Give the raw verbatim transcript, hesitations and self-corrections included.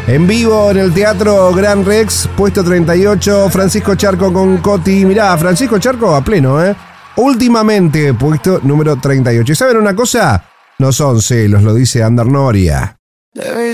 En vivo en el Teatro Gran Rex, puesto treinta y ocho, Francisco Charco con Coti. Mirá, Francisco Charco a pleno, ¿eh? Últimamente, puesto número treinta y ocho. ¿Y saben una cosa? No son celos, lo dice Ander Noria.